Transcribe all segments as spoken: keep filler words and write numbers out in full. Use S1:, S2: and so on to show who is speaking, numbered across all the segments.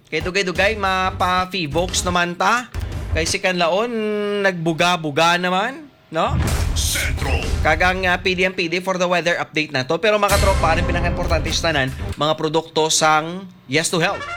S1: Kay dugay-dugay mapa-Fivox naman ta. Kay si Kanlaon nagbuga-buga naman, no? Sentro. Kagang uh, P D M P D for the weather update na to. Pero mga katropa, ang pinaka-importante sa tanan, mga produkto sang Yes to Health.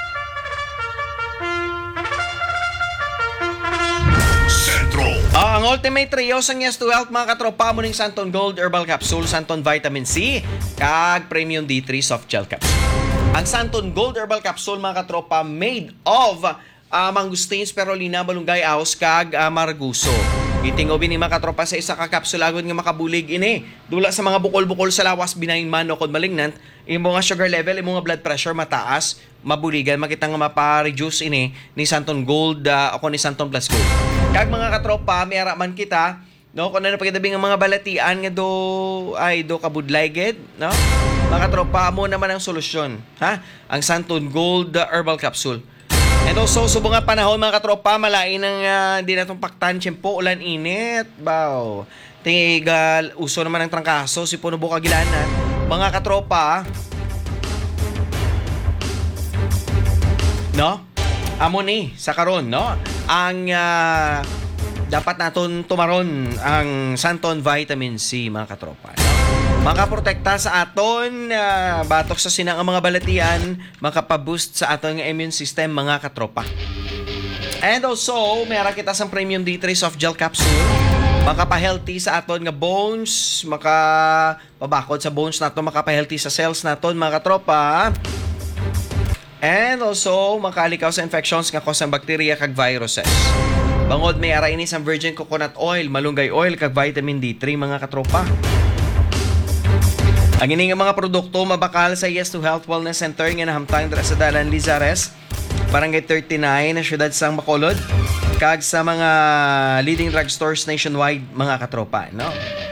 S1: Sentro. Uh, ang ultimate trio sang Yes to Health, mga katropa, mo ning Santon Gold Herbal Capsule, Santon Vitamin C, kag Premium D three Soft Gel Capsule. Ang Santon Gold Herbal Capsule, mga katropa, made of uh, mangustin, spirulina, balunggay, aos, kag uh, marguso. Gitingobi ni mga katropa sa isa ka capsule agad nga makabulig ini. Dula sa mga bukol-bukol sa lawas, binahin man o kung malignant, imo nga sugar level, imo nga blood pressure mataas, mabuligan, makita nga mapa-reduce ini ni Santon Gold uh, o ni Santon Plus Gold. Kag mga katropa, may araman kita, no, kung ano pagkatabi nga mga balatian nga do ay do kabudlay ged, no? Mga katropa, mo naman ang solusyon, ha? Ang Santon Gold uh, Herbal Capsule. And also, subong nga panahon, mga katropa, malain ng uh, di natong paktan, tiyempo, ulan, init, baw. Tingigal, uso naman ng trangkaso, si Puno Bukagilanan. Mga katropa, no? Amo ni, sa karon, no? Ang uh, dapat naton tumaron ang Santon Vitamin C, mga katropa, no? Makaprotekta sa aton uh, batok sa sinang ang mga balatian, makapaboost sa aton nga immune system, mga katropa. And also, meron kita sa Premium D three Soft Gel Capsule, makapa-healthy sa aton nga bones, makapabakod sa bones nato, makapa-healthy sa cells naton, mga katropa. And also, makalikaw sa infections nga cause ng bacteria kag viruses. Bangod may ara ini sa virgin coconut oil, malunggay oil kag vitamin D three, mga katropa. Ang ining mga produkto mabakal sa Yes to Health Wellness Center nga nahamtang dira sa Dalan Lizares, Barangay thirty-nine na siyudad sang Bacolod, kag sa mga leading drugstores nationwide, mga katropa, no?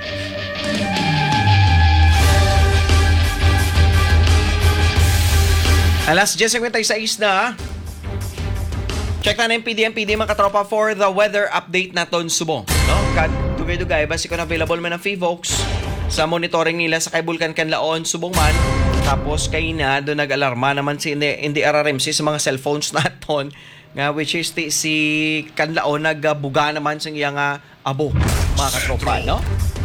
S1: Alas ten fifty-six na. Check na ng P D M P D, mga katropa, for the weather update naton subong, no? Kag dugay-dugay basi ko na available man ang Fivox sa monitoring nila sa kay Bulkan Kanlaon subong man. Tapos kay na do nag-alarma naman si hindi, hindi R R M C sa mga cellphones naton nga which is ti, si Kanlaon nagbuga naman sa iyang uh, abo, mga katropa, no?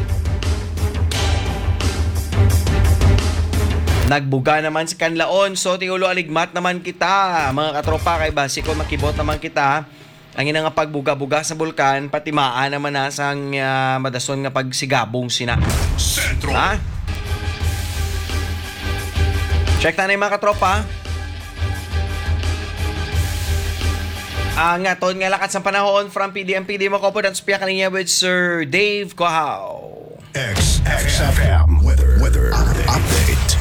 S1: Nagbuga naman si Kanlaon, so tiulo aligmat naman kita, mga katropa, kay basi ko makibot naman kita ang ina nga pagbuga-buga sa bulkan, pati maa naman na sang uh, madason nga pagsigabong sina. Sentro. Ha? Check na na yung mga katropa. Ang aton nga lakat sa panahon from P D M P D Makopo, that's piya kaniya with Sir Dave Cohao.
S2: X F M weather, weather update.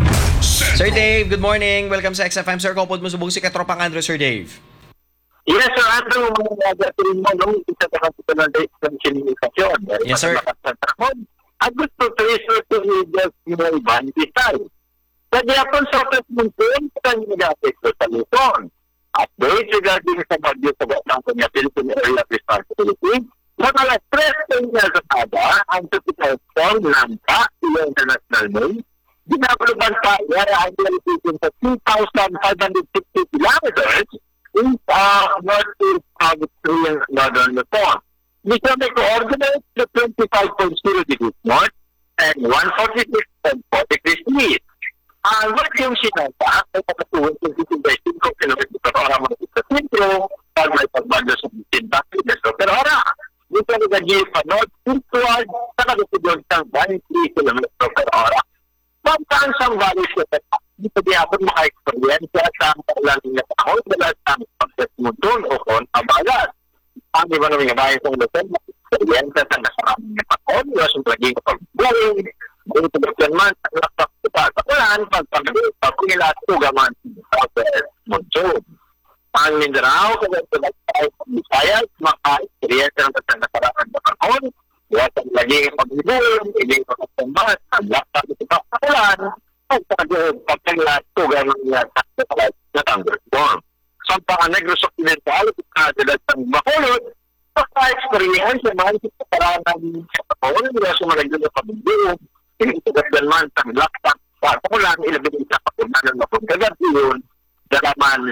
S1: Sir Dave, good morning. Welcome sa X F M. Sir, kopod mo subong si Katropang Andrew, Sir Dave.
S3: Yes, sir. Andrew, mga gatuloy mo nung isa ka kasi na ng communication.
S1: Yes, sir.
S3: Ang gusto to is to just, you know, iban design. Sa Japon, sa Presmunton, sa nag-apekto sa Luzon. Update regarding sa bagyo sa Batang Kanya Philippine Area Responsibility. Makalas tres ng Yazasada, ang typical storm, Lampa, yung international name. Ginaguluban pa, yara ang realization sa two thousand five hundred sixty kilometers in uh, northeast of Korean northern Luzon. Mission may coordinate the twenty-five point zero degrees north and one forty-six point four degrees east. Ang uh, yung sinanta ay pagkatuwin ng fifty-five kilometers per hora mga sa sentro, pag may pagbanda sa fifteen kilometers per hora. Dito ang nagagil pa north-eastward sa kalusugan ng twenty-three kilometers per hora. Pagkaan siyang values na ito, dito di ako maka-experience sa kailangan na ako dala sa pagkasmutol o kung abagas. Ang iba namin nga bahay sa Luzon, experience sa nasarami na pakon, yung laging pag-buwing, kung tumakyan man, sa lakpak sa pakulan, pagpagalit, pagpungilat, tugaman sa pagkasmutol. Ang Mindanao, kung ito nagtay sa Visayas, maka-experience ng nasarami na pakon, Iwasan lagi pag-ibulong, hindi pagkasambat, ang laksak ito pagkakulan, pagkaglas, tugang ng na thunderstorm. Sa paka-Negros Occidental, kadalas ng Bacolod, pagka-experience naman sa paranan sa Bacolod, wala sa malagyan na pag-ibulong, pinitugasdan man sa laksak, pagkakulan, ilabing sa pagkakulan ng Bacolod, kagad yun, dalaman